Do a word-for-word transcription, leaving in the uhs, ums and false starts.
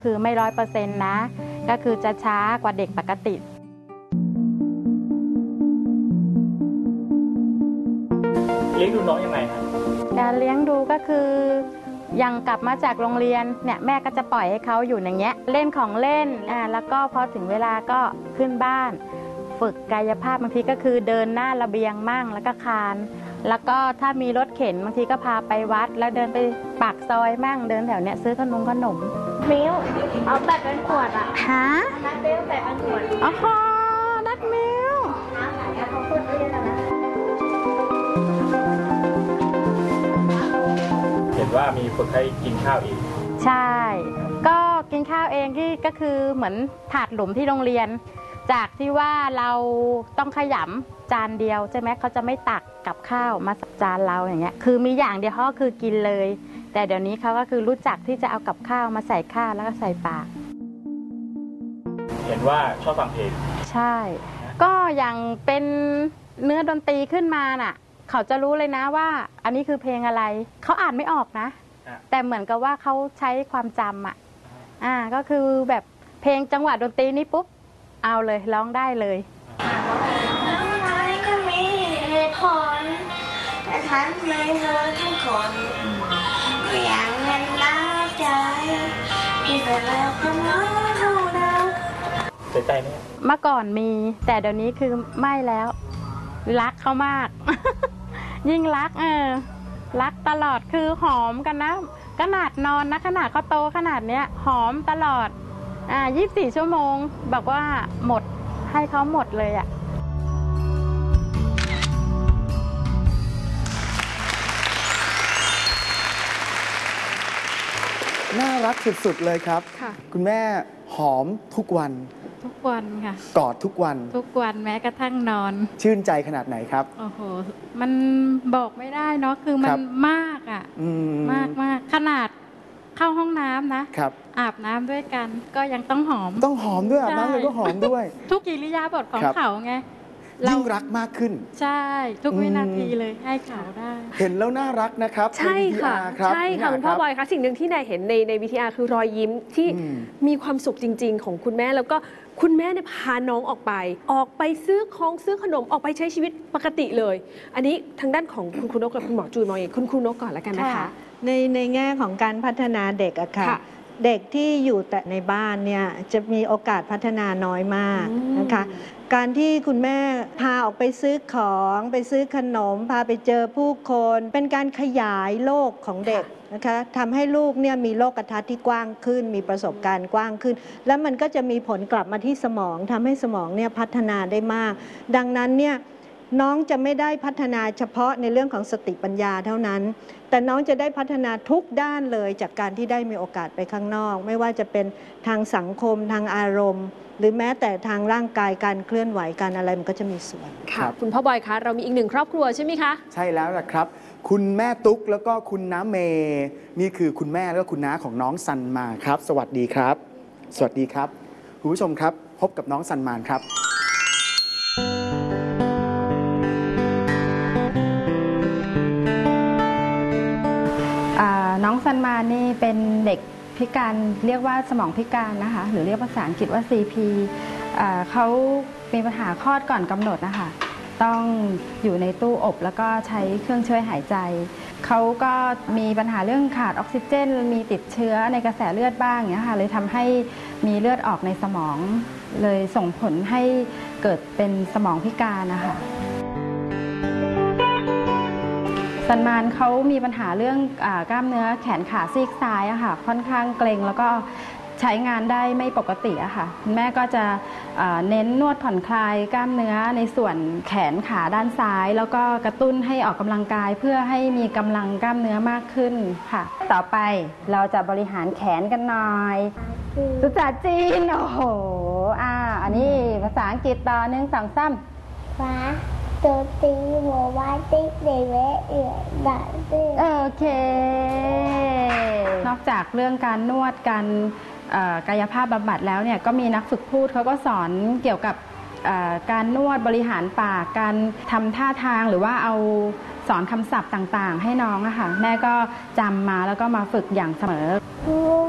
คือไม่ร้อยเปอร์เซ็นต์นะก็คือจะช้ากว่าเด็กปกติเลี้ยงดูน้องยังไงครับการเลี้ยงดูก็คือยังกลับมาจากโรงเรียนเนี่ยแม่ก็จะปล่อยให้เขาอยู่อย่างเงี้ยเล่นของเล่นอ่าแล้วก็พอถึงเวลาก็ขึ้นบ้านฝึกกายภาพบางทีก็คือเดินหน้าระเบียงมั่งแล้วก็คานแล้วก็ถ้ามีรถเข็นบางทีก็พาไปวัดแล้วเดินไปปากซอยมั่งเดินแถวเนี้ยซื้อขนมขนมมิวเอาแบบเป็นขวดอ่ะฮะนัดมิวแบบเป็นขวดอ๋อนัดมิวน้ำไหนอะเขาพูดไม่ได้นะเห็นว่ามีฝึกให้กินข้าวเองใช่ก็กินข้าวเองที่ก็คือเหมือนถาดหลุมที่โรงเรียนจากที่ว่าเราต้องขยำจานเดียวใช่ไหมเขาจะไม่ตักกับข้าวมาจานเราอย่างเงี้ยคือมีอย่างเดียวเขาก็คือกินเลยแต่เดี๋ยวนี้เขาก็คือรู้จักที่จะเอากับข้าวมาใส่ข้าวแล้วก็ใส่ปากเห็นว่าชอบฟังเพลงใช่ก็อย่างเป็นเนื้อดนตรีขึ้นมาน่ะเขาจะรู้เลยนะว่าอันนี้คือเพลงอะไรเขาอ่านไม่ออกนะแต่เหมือนกับว่าเขาใช้ความจำอ่ะอ่าก็คือแบบเพลงจังหวะดนตรีนี้ปุ๊บเอาเลยร้องได้เลยก็มีเหตุผลแต่ฉันไม่รู้ทุกคนก็ยังเงินน้าใจที่เป็นแล้วคนน้องเท่าเดิมเสียใจไหมเมื่อก่อนมีแต่เดี๋ยวนี้คือไม่แล้วรักเขามาก ยิ่งรักเออรักตลอดคือหอมกันนะขนาดนอนนะขนาดเขาโตขนาดเนี้ยหอมตลอดอ่ายี่สิบสี่ชั่วโมงบอกว่าหมดให้เขาหมดเลยอ่ะน่ารักสุดๆเลยครับคุณแม่หอมทุกวันทุกวันค่ะกอดทุกวันทุกวันแม้กระทั่งนอนชื่นใจขนาดไหนครับโอ้โหมันบอกไม่ได้เนาะคือมันมากอ่ะมากมากขนาดเข้าห้องน้ำนะครับอาบน้ำด้วยกันก็ยังต้องหอมต้องหอมด้วยอาบน้ำเลยก็หอมด้วยทุกกิริยาบทของเขาไงยิ่งรักมากขึ้นใช่ทุกวินาทีเลยให้เขาได้เห็นแล้วน่ารักนะครับใช่ค่ะใช่ค่ะคุณพ่อบอยคะสิ่งหนึ่งที่นายเห็นในในวิทยาคือรอยยิ้มที่มีความสุขจริงๆของคุณแม่แล้วก็คุณแม่เนี่ยพาน้องออกไปออกไปซื้อของซื้อขนมออกไปใช้ชีวิตปกติเลยอันนี้ทางด้านของคุณครูนกกับคุณหมอจูนมองอย่างคุณครูนกก่อนแล้วกันนะคะในในแง่ของการพัฒนาเด็กอะค่ะเด็กที่อยู่แต่ในบ้านเนี่ยจะมีโอกาสพัฒนาน้อยมากนะคะการที่คุณแม่พาออกไปซื้อของไปซื้อขนมพาไปเจอผู้คนเป็นการขยายโลกของเด็กนะคะทำให้ลูกเนี่ยมีโลกทัศน์ที่กว้างขึ้นมีประสบการณ์กว้างขึ้นแล้วมันก็จะมีผลกลับมาที่สมองทำให้สมองเนี่ยพัฒนาได้มากดังนั้นเนี่ยน้องจะไม่ได้พัฒนาเฉพาะในเรื่องของสติปัญญาเท่านั้นแต่น้องจะได้พัฒนาทุกด้านเลยจากการที่ได้มีโอกาสไปข้างนอกไม่ว่าจะเป็นทางสังคมทางอารมณ์หรือแม้แต่ทางร่างกายการเคลื่อนไหวการอะไรมันก็จะมีส่วนค่ะคุณพ่อบอยคะเรามีอีกหนึ่งครอบครัวใช่ไหมคะใช่แล้วล่ะครับคุณแม่ตุ๊กแล้วก็คุณน้าเมย์นี่คือคุณแม่แล้วก็คุณน้าของน้องซันมาครับสวัสดีครับสวัสดีครับคุณผู้ชมครับพบกับน้องซันมานครับน้องซันมานี่เป็นเด็กพิการเรียกว่าสมองพิการนะคะหรือเรียกภาษาอังกฤษว่า ซี พี เขามีปัญหาคลอดก่อนกำหนดนะคะต้องอยู่ในตู้อบแล้วก็ใช้เครื่องช่วยหายใจเขาก็มีปัญหาเรื่องขาดออกซิเจนมีติดเชื้อในกระแสเลือดบ้างอย่างนี้ค่ะเลยทำให้มีเลือดออกในสมองเลยส่งผลให้เกิดเป็นสมองพิการนะคะซันมานเขามีปัญหาเรื่องกล้ามเนื้อแขนขาซีกซ้ายอะค่ะค่อนข้างเกร็งแล้วก็ใช้งานได้ไม่ปกติอะค่ะคุณแม่ก็จะเน้นนวดผ่อนคลายกล้ามเนื้อในส่วนแขนขาด้านซ้ายแล้วก็กระตุ้นให้ออกกำลังกายเพื่อให้มีกำลังกล้ามเนื้อมากขึ้นค่ะต่อไปเราจะบริหารแขนกันหน่อยภาษาจีนโอ้โหอ่าอันนี้ภาษาอังกฤษต่อหนึ่งสองสามฟ้าตัวตีโมวาติเดเวเอือดันโอเคนอกจากเรื่องการนวดการกายภาพบำบัดแล้วเนี่ยก็มีนักฝึกพูดเขาก็สอนเกี่ยวกับการนวดบริหารปากการทำท่าทางหรือว่าเอาสอนคำศัพท์ต่างๆให้น้องอะค่ะแม่ก็จำมาแล้วก็มาฝึกอย่างเสมอ